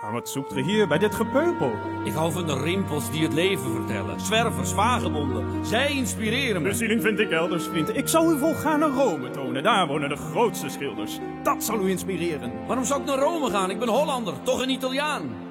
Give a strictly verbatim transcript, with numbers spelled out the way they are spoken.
Maar wat zoekt ge hier bij dit gepeupel? Ik hou van de rimpels die het leven vertellen. Zwervers, vagebonden. Zij inspireren me. Bezieling vind ik elders, vriend. Ik zal u volgaan naar Rome tonen. Daar wonen de grootste schilders. Dat zal u inspireren. Waarom zou ik naar Rome gaan? Ik ben Hollander, toch een Italiaan.